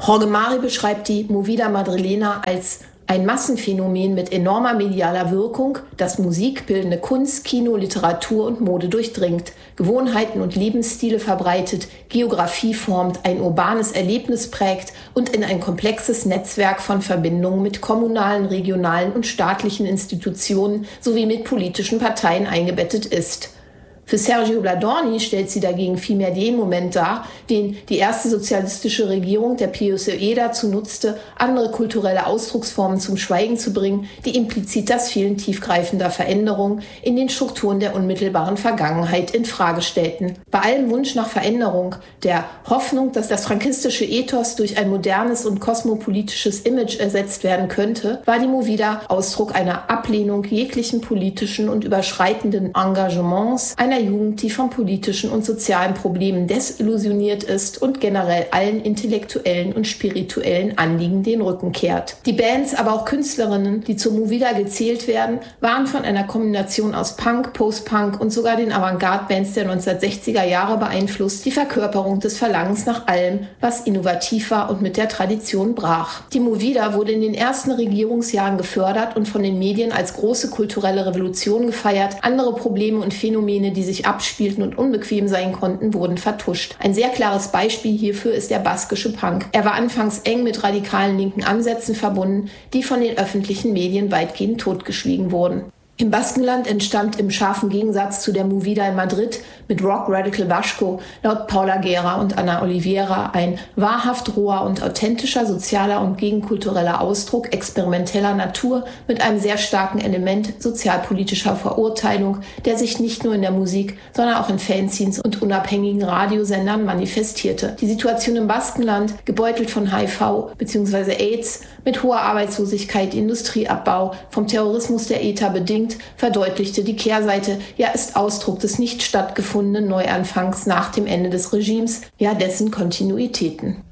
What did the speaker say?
Jorge Mari beschreibt die Movida Madrilena als ein Massenphänomen mit enormer medialer Wirkung, das Musik, bildende Kunst, Kino, Literatur und Mode durchdringt, Gewohnheiten und Lebensstile verbreitet, Geografie formt, ein urbanes Erlebnis prägt und in ein komplexes Netzwerk von Verbindungen mit kommunalen, regionalen und staatlichen Institutionen sowie mit politischen Parteien eingebettet ist. Für Sergio Bladorni stellt sie dagegen vielmehr den Moment dar, den die erste sozialistische Regierung der PSOE dazu nutzte, andere kulturelle Ausdrucksformen zum Schweigen zu bringen, die implizit das Fehlen tiefgreifender Veränderungen in den Strukturen der unmittelbaren Vergangenheit in Frage stellten. Bei allem Wunsch nach Veränderung, der Hoffnung, dass das frankistische Ethos durch ein modernes und kosmopolitisches Image ersetzt werden könnte, war die Movida Ausdruck einer Ablehnung jeglichen politischen und überschreitenden Engagements, einer Jugend, die von politischen und sozialen Problemen desillusioniert ist und generell allen intellektuellen und spirituellen Anliegen den Rücken kehrt. Die Bands, aber auch Künstlerinnen, die zur Movida gezählt werden, waren von einer Kombination aus Punk, Post-Punk und sogar den Avantgarde-Bands der 1960er Jahre beeinflusst, die Verkörperung des Verlangens nach allem, was innovativ war und mit der Tradition brach. Die Movida wurde in den ersten Regierungsjahren gefördert und von den Medien als große kulturelle Revolution gefeiert. Andere Probleme und Phänomene, die sich abspielten und unbequem sein konnten, wurden vertuscht. Ein sehr klares Beispiel hierfür ist der baskische Punk. Er war anfangs eng mit radikalen linken Ansätzen verbunden, die von den öffentlichen Medien weitgehend totgeschwiegen wurden. Im Baskenland entstand im scharfen Gegensatz zu der Movida in Madrid mit Rock Radical Vasco laut Paula Gera und Ana Oliveira ein wahrhaft roher und authentischer sozialer und gegenkultureller Ausdruck experimenteller Natur mit einem sehr starken Element sozialpolitischer Verurteilung, der sich nicht nur in der Musik, sondern auch in Fanzines und unabhängigen Radiosendern manifestierte. Die Situation im Baskenland, gebeutelt von HIV bzw. AIDS, mit hoher Arbeitslosigkeit, Industrieabbau, vom Terrorismus der ETA bedingt, verdeutlichte die Kehrseite, ja ist Ausdruck des nicht stattgefundenen Neuanfangs nach dem Ende des Regimes, ja dessen Kontinuitäten.